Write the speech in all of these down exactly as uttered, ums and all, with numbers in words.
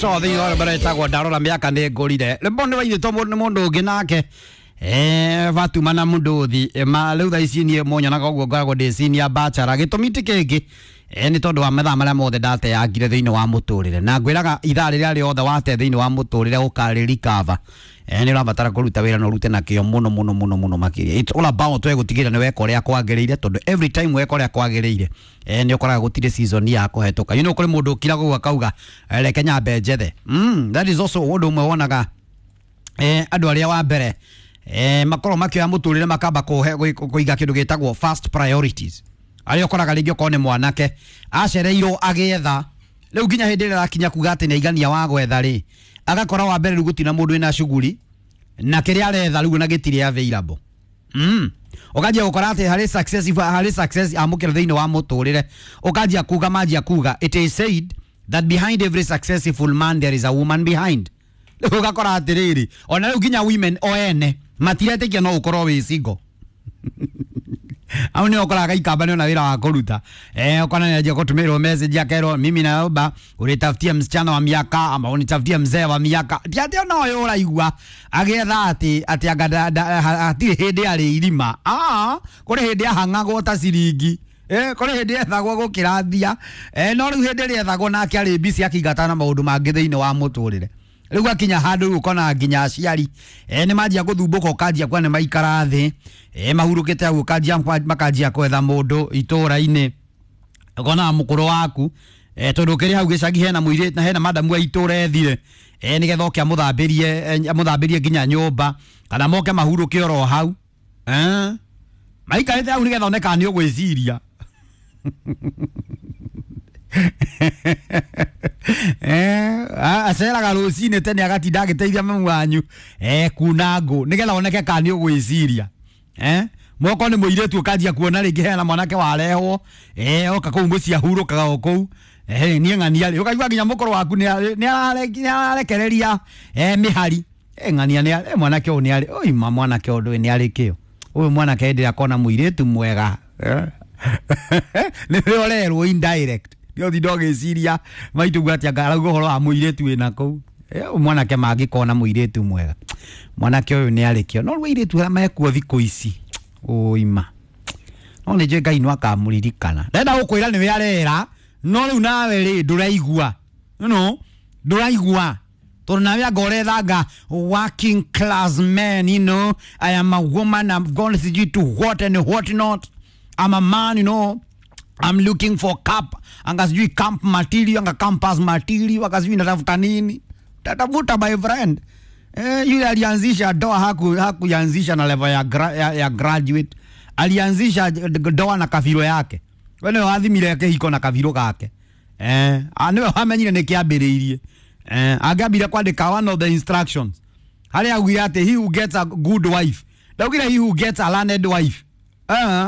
So the other bareta go daro la miaka ne golide. Le bonde wa ito mo mondo ginake. Eh vatu mana mundo di ma leu dai sini mo nyana go go de sini abachara gitomiti keke. Eh ni tondu wa matha mara mothe date ya gire thiini wa muturire. Na ngwiraga itha riria riothe wate thiini wa muturire ukaririkava. Eh ni urabatara kuruta wira no rute na kio muno muno muno muno makiria. It's all about we gutigira ni weko ria kwagiriire tondu every time weko ria kwagiriire eh ni ukoraga gutire season ya kuhetuka. You know kuri mundu kira go akauga reke nyambe njethe. Mm that is also undu umwe wonaga eh andu aria wa mbere eh makoro makio ya muturire makamba kuiga kindu gitagwo first priorities. Ario koraga ringi okone mwanake acereirwo agetha riu nginya hindi ira kinya kuga ati ni igania wa gwetha ri agakora wa mbere gutina mundu ina shuguri na kiria aretha riu na gitire available. Mm ukajia gukora ati hari success hari success amukira thiini wa muturire ukajia kuga majia kuga it is said that behind every successful man there is a woman behind. Ugakora ati riri ona riu nginya women oene matiretekia no ukorwo wi single. Au ni okoraga ikamba ni ona wira wa kuruta eh ukona ni aje kutumirwo message ya kero mimi naomba ulitafutia msichana wa miaka ama unitafutia mzee wa miaka ndiate no yo uraigua agetha ati ati agada ati hindi ari irima ah kuri hindi ahangagwo ta siringi eh kuri hindi ethagwo gukirathia eh no riu hindi ri ethagwo nake ari busy akigatana maundu mangi thiini wa muturire. Riu akinya handu ukona nginya aciari eh ni majia kuthumbuka ukajia kwa ni maikara thi eh mahurukite agu ukajia makajia kwetha mundu itura-ini ukona mukuru waku eh tondu kiri hau gicagi hena muirite na hena madamu wa itura ethire eh nigetha okia muthambirie muthambirie nginya nyumba kana moke mahuruke oro hau eh maikarite hau nigetha oneka ni ugwiciria. Eh aceraga rucini tene agatinda agiteithia mamu wanyu eh kunangu nigetha oneke kani ugwiciria eh moko ni muiretu ukajia kuona ringi hena mwanake warehwo eh oka kuu mucia hurukaga okou eh nie ng'ania ri ukaigua nginya mukoro waku ni ni ararekereria eh mihari eh ng'ania ni eh mwanake u ni ari oi mwanake undu ni ari kio uyu mwanake ndi akona muiretu mwega eh ni rorerwo indirect yo thidoge siria maitu gwati agarago horo amuiretu ina kou eh mwanake magikona muiretu mwega mwanake uyu ni ari kio no muiretu amekuo thiko ici oima no ni je Ngai no akamuririkana ndenda gukwira ni we arera no riu nawe ri nduraigua no nduraigua tondu nawe agore thanga working class man, you know, I am a woman, I'm going to to what and what not. I'm a man, you know, I'm looking for camp anga sijui camp material anga campus material anga sijui natafuta nini tatafuta my friend. Eh, yule alianzisha doa haku haku yanzisha na level ya, gra, ya, ya graduate. Alianzisha doa na kafiro yake. Wene wathimire yake hiko na kafiro kake. Eh, aniwe hamenyire ni kiambiririe. Eh, agabira kwandika one of the instructions. Hali aguya ate he who gets a good wife. Daugira he who gets a learned wife. Eh.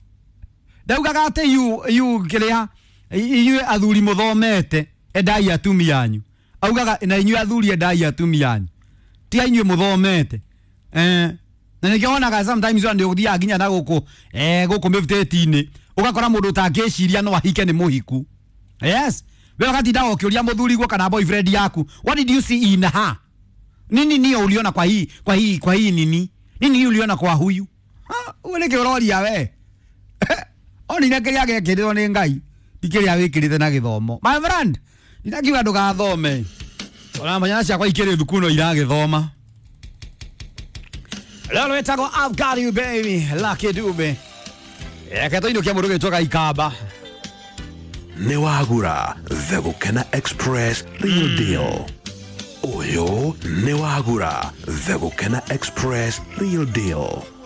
Dauga ate you you kiria you athuri muthomete endai atumi anyu. Augaga na inyu athuri endai atumi anyu. Tia inyu muthomete eh na nikiona ga sometimes ndio guthia ginya na guku eh guku miftetini ugakora mundu tangiciria no ahike ni muhiku. Yes, we wakati dawo kiuria muthuri gwo kana boyfriend yaku, what did you see in her? Nini ni uliona kwa hii kwa hii kwa hii nini nini uliona kwa huyu? Ha, uleke uroria we oni nekeria gekiriro ni Ngai ikiria wikirite na githomo my friend ninakiuga ndugathome ona manyana cia kwa ikiri thukuno iragithoma. Lelo etago I've got you baby Lucky Dube eke toino kia muruge toka ikaba ne wagura the Gukena Express real mm. deal oyo ne wagura the Gukena Express real deal